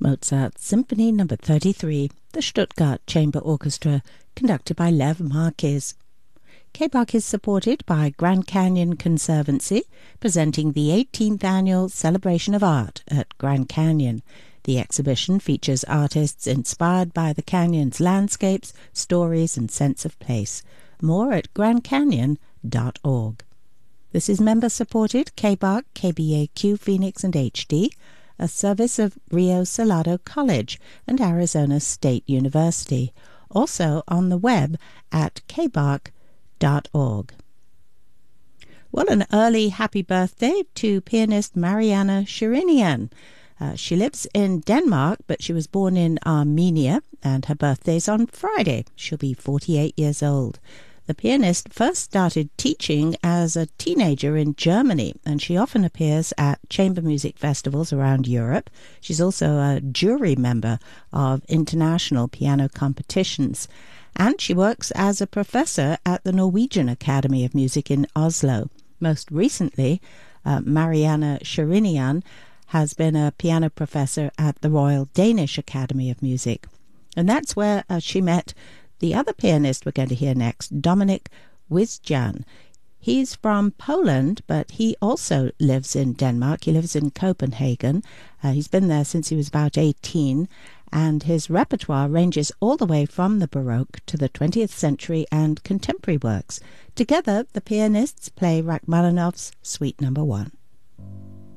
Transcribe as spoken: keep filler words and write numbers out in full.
Mozart Symphony Number thirty-three, the Stuttgart Chamber Orchestra, conducted by Lev Marquez. K B A C is supported by Grand Canyon Conservancy, presenting the eighteenth Annual Celebration of Art at Grand Canyon. The exhibition features artists inspired by the canyon's landscapes, stories, and sense of place. More at grand canyon dot org. This is member-supported K B A C, K B A Q Phoenix, and H D, a service of Rio Salado College and Arizona State University, also on the web at k b a c dot org. Well, an early happy birthday to pianist Mariana Sherinian. Uh, she lives in Denmark, but she was born in Armenia, and her birthday's on Friday. She'll be forty-eight years old. The pianist first started teaching as a teenager in Germany, and she often appears at chamber music festivals around Europe. She's also a jury member of international piano competitions, and she works as a professor at the Norwegian Academy of Music in Oslo. Most recently, uh, Mariana Sherinian has been a piano professor at the Royal Danish Academy of Music. And that's where uh, she met the other pianist we're going to hear next, Dominik Wisjan. He's from Poland, but he also lives in Denmark. He lives in Copenhagen. Uh, he's been there since he was about eighteen, and his repertoire ranges all the way from the Baroque to the twentieth century and contemporary works. Together, the pianists play Rachmaninoff's Suite Number One.